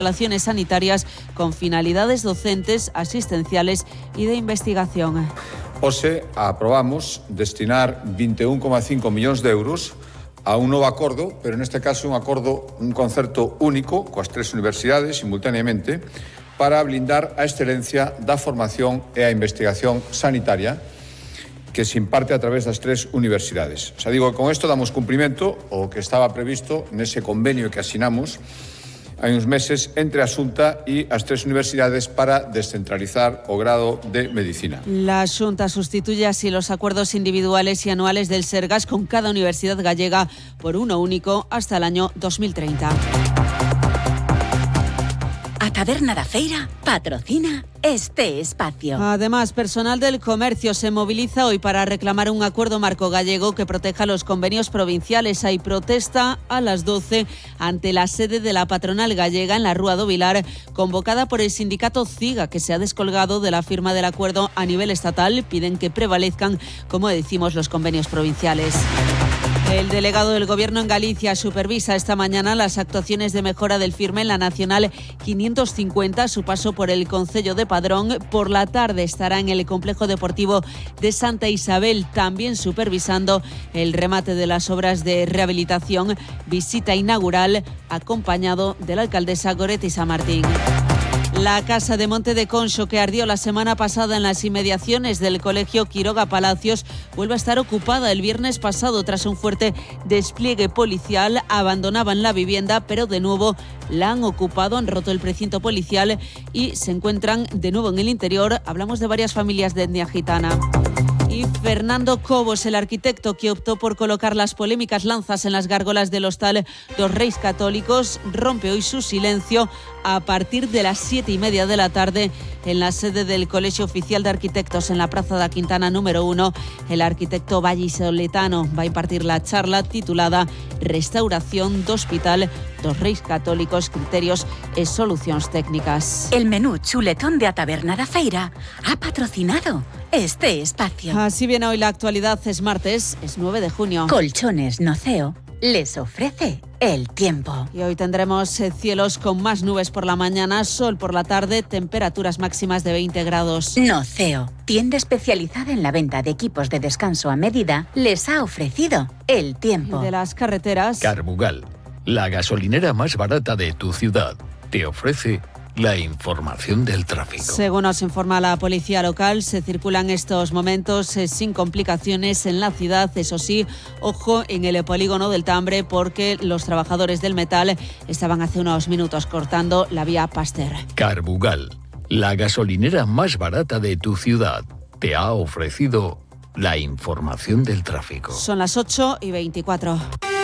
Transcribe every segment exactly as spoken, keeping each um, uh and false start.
instalaciones sanitarias con finalidades docentes, asistenciales y de investigación. Hoxe aprobamos destinar veintiuno coma cinco millóns de euros a un novo acordo, pero neste caso un acordo, un concerto único coas tres universidades simultaneamente para blindar a excelencia da formación e a investigación sanitaria que se imparte a través das tres universidades. O sea, digo que con isto damos cumprimento ao que estaba previsto nese convenio que asinamos hai uns meses entre a Xunta e as tres universidades para descentralizar o grado de Medicina. La Xunta sustituye así los acuerdos individuales y anuales del Sergas con cada universidad gallega por uno único hasta el año dos mil treinta. A Taberna da Feira patrocina este espacio. Además, personal del comercio se moviliza hoy para reclamar un acuerdo marco gallego que proteja los convenios provinciales. Hay protesta a las doce ante la sede de la patronal gallega en la Rúa do Vilar, convocada por el sindicato CIGA, que se ha descolgado de la firma del acuerdo a nivel estatal. Piden que prevalezcan, como decimos, los convenios provinciales. El delegado del Gobierno en Galicia supervisa esta mañana las actuaciones de mejora del firme en la Nacional quinientos cincuenta, a su paso por el concello de Padrón. Por la tarde estará en el complejo deportivo de Santa Isabel, también supervisando el remate de las obras de rehabilitación. Visita inaugural acompañado de la alcaldesa Goretti San Martín. La casa de Monte de Conxo, que ardió la semana pasada en las inmediaciones del Colegio Quiroga Palacios, vuelve a estar ocupada. El viernes pasado, tras un fuerte despliegue policial, abandonaban la vivienda, pero de nuevo la han ocupado, han roto el precinto policial y se encuentran de nuevo en el interior. Hablamos de varias familias de etnia gitana. Y Fernando Cobos, el arquitecto que optó por colocar las polémicas lanzas en las gárgolas del hostal dos Reis Católicos, rompe hoy su silencio a partir de las siete y media de la tarde en la sede del Colegio Oficial de Arquitectos en la Praza da Quintana número uno. El arquitecto vallisoletano va a impartir la charla titulada Restauración do Hospital dos Reis Católicos, criterios e solucións técnicas. El menú chuletón de A Taberna da Feira ha patrocinado este espacio. Así viene hoy la actualidad. Es martes, es nueve de junio. Colchones Noceo les ofrece el tiempo. Y hoy tendremos cielos con más nubes por la mañana, sol por la tarde, temperaturas máximas de veinte grados. Noceo, tienda especializada en la venta de equipos de descanso a medida, les ha ofrecido el tiempo. Y de las carreteras, Carbugal, la gasolinera más barata de tu ciudad, te ofrece la información del tráfico. Según nos informa la policía local, se circulan estos momentos eh, sin complicaciones en la ciudad. Eso sí, ojo en el polígono del Tambre, porque los trabajadores del metal estaban hace unos minutos cortando la vía Pasteur. Carbugal, la gasolinera más barata de tu ciudad, te ha ofrecido la información del tráfico. Son las ocho y veinticuatro.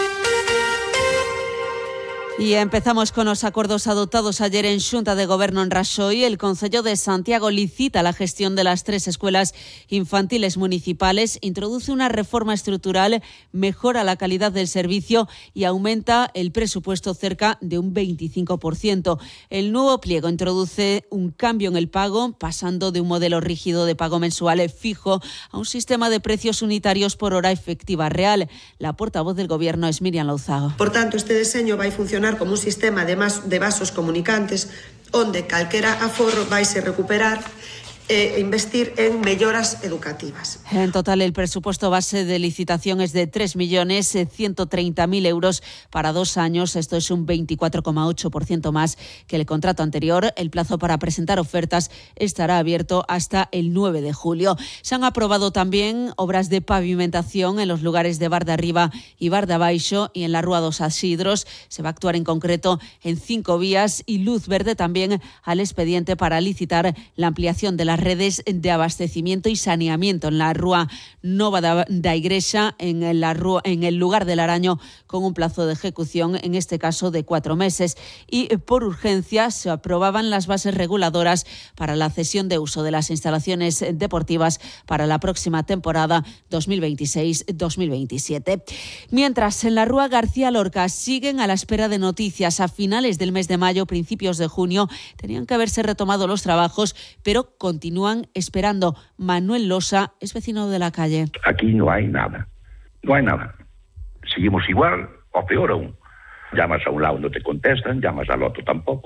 Y empezamos con los acuerdos adoptados ayer en Xunta de Goberno en Raxoi. El Concello de Santiago licita la gestión de las tres escuelas infantiles municipales, introduce una reforma estructural, mejora la calidad del servicio y aumenta el presupuesto cerca de un veinticinco por ciento. El nuevo pliego introduce un cambio en el pago, pasando de un modelo rígido de pago mensual fijo a un sistema de precios unitarios por hora efectiva real. La portavoz del Gobierno es Miriam Louzago. Por tanto, este diseño vai funcionar como un sistema de, mas, de vasos comunicantes onde calquera aforro vaise recuperar e investir en melloras educativas. En total, el presupuesto base de licitación es de tres millones ciento treinta mil euros para dos años. Esto es un veinticuatro coma ocho por ciento más que el contrato anterior. El plazo para presentar ofertas estará abierto hasta el nueve de julio. Se han aprobado también obras de pavimentación en los lugares de Bar de Arriba y Bar de Abaixo y en la Rúa dos Asidros. Se va a actuar en concreto en cinco vías y luz verde también al expediente para licitar la ampliación de la redes de abastecimiento y saneamiento en la Rúa Nova da, da Igrexa, en, la rúa, en el lugar del Araño, con un plazo de ejecución, en este caso, de cuatro meses. Y por urgencia se aprobaban las bases reguladoras para la cesión de uso de las instalaciones deportivas para la próxima temporada dos mil veintiséis dos mil veintisiete. Mientras, en la Rúa García Lorca siguen a la espera de noticias. A finales del mes de mayo, principios de junio, tenían que haberse retomado los trabajos, pero continúan Continúan esperando. Manuel Losa es vecino de la calle. Aquí no hay nada, no hay nada. Seguimos igual o peor aún. Llamas a un lado, no te contestan, llamas al otro tampoco.